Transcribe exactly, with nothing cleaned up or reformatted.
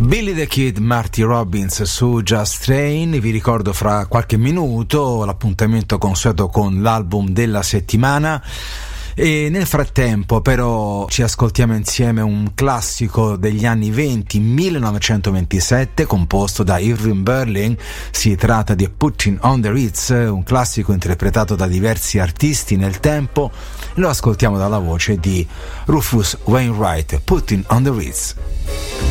Billy the Kid, Marty Robbins su Just Train. Vi ricordo fra qualche minuto l'appuntamento consueto con l'album della settimana. E nel frattempo però ci ascoltiamo insieme un classico degli anni venti, millenovecentoventisette, composto da Irving Berlin. Si tratta di Putting on the Ritz, un classico interpretato da diversi artisti nel tempo. Lo ascoltiamo dalla voce di Rufus Wainwright, Putting on the Ritz.